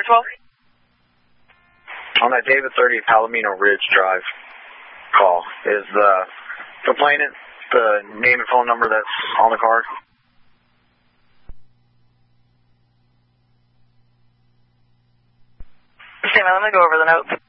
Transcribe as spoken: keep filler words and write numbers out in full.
twelve. On that David thirty Palomino Ridge Drive call, is the complainant the name and phone number that's on the card? Sam, let me go over the notes.